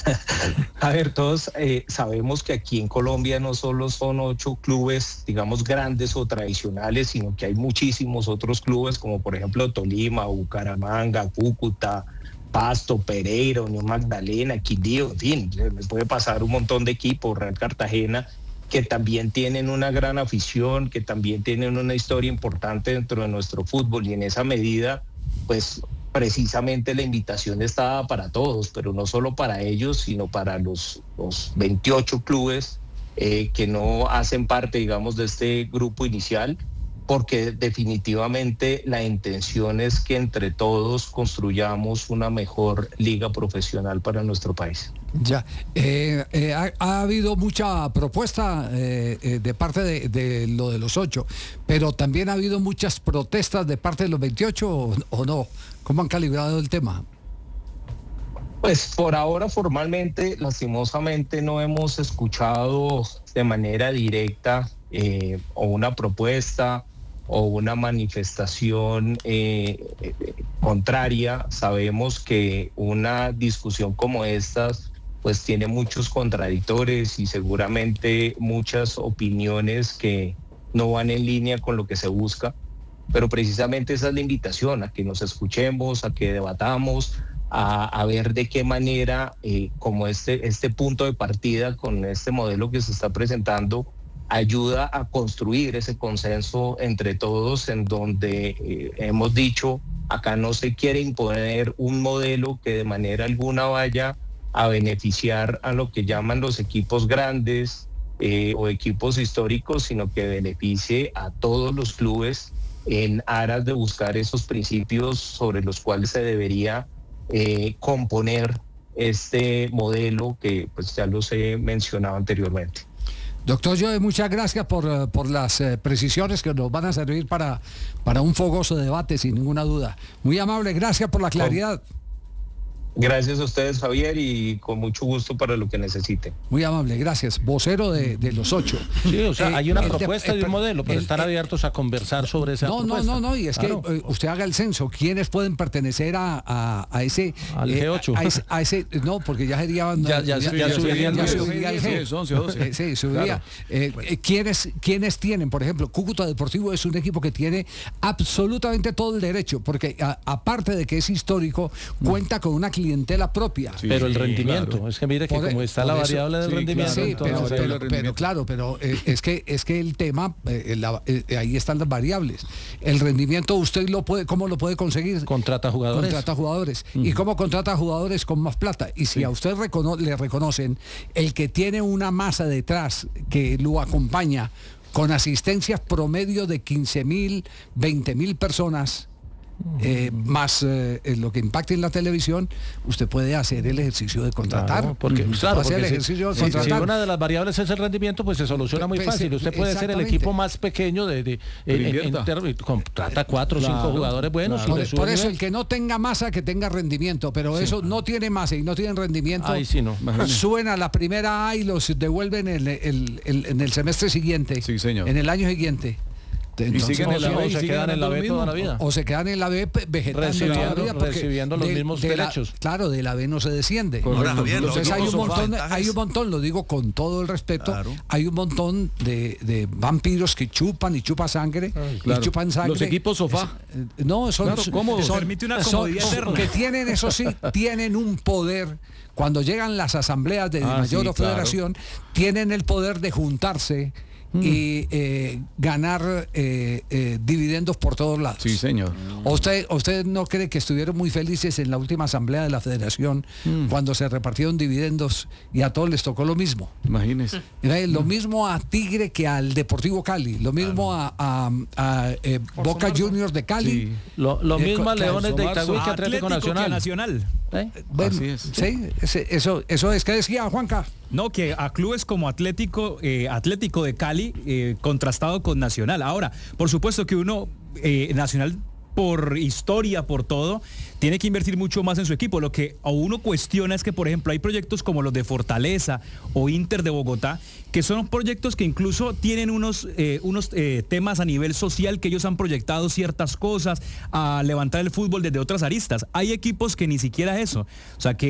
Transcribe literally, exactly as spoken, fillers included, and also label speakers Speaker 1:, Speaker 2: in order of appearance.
Speaker 1: A ver, todos eh, sabemos que aquí en Colombia no solo son ocho clubes, digamos, grandes o tradicionales, sino que hay muchísimos otros clubes, como por ejemplo Tolima, Bucaramanga, Cúcuta, Pasto, Pereira, Unión Magdalena, Quindío, en fin, me puede pasar un montón de equipos, Real Cartagena, que también tienen una gran afición, que también tienen una historia importante dentro de nuestro fútbol, y en esa medida, pues precisamente la invitación estaba para todos, pero no solo para ellos, sino para los, los veintiocho clubes eh, que no hacen parte, digamos, de este grupo inicial, porque definitivamente la intención es que entre todos construyamos una mejor liga profesional para nuestro país.
Speaker 2: Ya, eh, eh, ha, ha habido mucha propuesta eh, eh, de parte de, de lo de los ocho, pero también ha habido muchas protestas de parte de los veintiocho, o, o no. ¿Cómo han calibrado el tema?
Speaker 1: Pues por ahora formalmente, lastimosamente, no hemos escuchado de manera directa eh, o una propuesta o una manifestación eh, eh, contraria. Sabemos que una discusión como esta pues tiene muchos contradictores y seguramente muchas opiniones que no van en línea con lo que se busca, pero precisamente esa es la invitación, a que nos escuchemos, a que debatamos, a, a ver de qué manera, eh, como este, este punto de partida con este modelo que se está presentando, ayuda a construir ese consenso entre todos, en donde eh, hemos dicho, acá no se quiere imponer un modelo que de manera alguna vaya a beneficiar a lo que llaman los equipos grandes eh, o equipos históricos, sino que beneficie a todos los clubes en aras de buscar esos principios sobre los cuales se debería eh, componer este modelo que pues ya los he mencionado anteriormente.
Speaker 2: Doctor Joe, muchas gracias por, por las eh, precisiones que nos van a servir para, para un fogoso debate, sin ninguna duda. Muy amable, gracias por la claridad.
Speaker 1: Gracias a ustedes, Javier, y con mucho gusto para lo que necesiten.
Speaker 2: Muy amable, gracias. Vocero de, de los ocho.
Speaker 3: Sí, o sea, eh, hay una el, propuesta
Speaker 2: el,
Speaker 3: de un modelo, pero
Speaker 2: el,
Speaker 3: están
Speaker 2: el,
Speaker 3: abiertos a conversar sobre esa
Speaker 2: no,
Speaker 3: propuesta.
Speaker 2: No, no, no, y es claro. que eh, usted haga el censo. ¿Quiénes pueden pertenecer a, a, a ese...
Speaker 3: Al eh, G ocho.
Speaker 2: A, a, ese, a ese... No, porque ya sería...
Speaker 3: Ya, ya, ya, ya, ya subirían.
Speaker 2: Ya subiría el G. Sí, once, doce. Sí, subiría. Claro. Eh, ¿quiénes, ¿Quiénes tienen? Por ejemplo, Cúcuta Deportivo es un equipo que tiene absolutamente todo el derecho, porque a, aparte de que es histórico, cuenta con una clientela propia.
Speaker 3: Sí, pero el rendimiento, claro. Es que mire que por como está la variable del sí, rendimiento.
Speaker 2: Sí,
Speaker 3: entonces,
Speaker 2: pero, pero,
Speaker 3: pero,
Speaker 2: pero claro, pero eh, es que es que el tema, eh, la, eh, ahí están las variables. El rendimiento, usted lo puede, ¿cómo lo puede conseguir?
Speaker 3: Contrata jugadores.
Speaker 2: Contrata jugadores. Mm. ¿Y cómo contrata jugadores con más plata? Y si sí. a usted recono le reconocen el que tiene una masa detrás que lo acompaña con asistencias promedio de quince mil, veinte mil personas, Eh, más eh, lo que impacte en la televisión, usted puede hacer el ejercicio de contratar.
Speaker 3: Claro, porque, claro, porque
Speaker 2: el
Speaker 3: si,
Speaker 2: ejercicio de
Speaker 3: si,
Speaker 2: contratar.
Speaker 3: si una de las variables es el rendimiento, pues se soluciona muy fácil. Usted puede ser el equipo más pequeño de, de en, en, en, contrata cuatro o claro, cinco jugadores buenos.
Speaker 2: Claro. Por, por eso el que no tenga masa, que tenga rendimiento, pero sí. eso no tiene masa y no tienen rendimiento.
Speaker 3: Ahí sí no.
Speaker 2: Suena la primera A y los devuelven en el, el, el, en el semestre siguiente.
Speaker 4: Sí, señor.
Speaker 2: En el año siguiente.
Speaker 4: Entonces, y siguen en la B,
Speaker 3: o se quedan en la B toda la vida.
Speaker 2: O, o se quedan en la B vegetando
Speaker 3: recibiendo,
Speaker 2: toda la vida porque
Speaker 3: recibiendo los
Speaker 2: de,
Speaker 3: mismos
Speaker 2: de
Speaker 3: derechos.
Speaker 2: La, claro, de la B no se desciende.
Speaker 5: Ahora, Javier,
Speaker 2: Entonces hay un montón, hay un montón, lo digo con todo el respeto, claro. hay un montón de, de vampiros que chupan y chupan sangre, Ay, claro. y chupan sangre.
Speaker 4: Los equipos sofá.
Speaker 2: Es, no, son,
Speaker 4: claro,
Speaker 2: son, son,
Speaker 4: permite una
Speaker 2: comodidad son que tienen, eso sí, tienen un poder. Cuando llegan las asambleas de ah, mayor sí, o federación, claro. tienen el poder de juntarse y eh, ganar eh, eh, dividendos por todos lados.
Speaker 4: Sí, señor.
Speaker 2: ¿O usted, usted no cree que estuvieron muy felices en la última asamblea de la federación mm. cuando se repartieron dividendos y a todos les tocó lo mismo?
Speaker 4: Imagínese.
Speaker 2: Era lo mismo a Tigre que al Deportivo Cali, lo mismo claro. a, a, a eh, Boca Juniors de Cali.
Speaker 3: Sí. Lo, lo mismo a Leones de Itagüí que Atlético Nacional.
Speaker 5: Nacional.
Speaker 2: ¿Eh? Bueno, Así es. Sí, ese, eso, eso es. ¿Qué decía Juanca?
Speaker 5: No, que a clubes como Atlético, eh, Atlético de Cali, eh, contrastado con Nacional. Ahora, por supuesto que uno, eh, Nacional, por historia, por todo, tiene que invertir mucho más en su equipo. Lo que a uno cuestiona es que, por ejemplo, hay proyectos como los de Fortaleza o Inter de Bogotá, que son proyectos que incluso tienen unos, eh, unos eh, temas a nivel social, que ellos han proyectado ciertas cosas, a levantar el fútbol desde otras aristas. Hay equipos que ni siquiera eso. O sea, que